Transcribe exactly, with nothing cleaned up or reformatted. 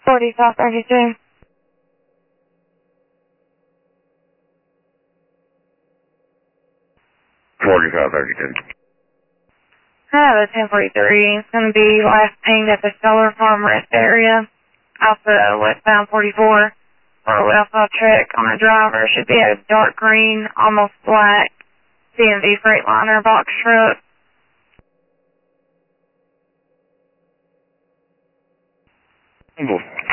forty South thirty-two. forty South thirty-two. I have a ten forty-three. It's going to be last pinged at the Solar Farm rest area. Also westbound forty-four. Four-wheel saw truck on a driver. Should be a dark green, almost black C M V Freightliner box truck. Well,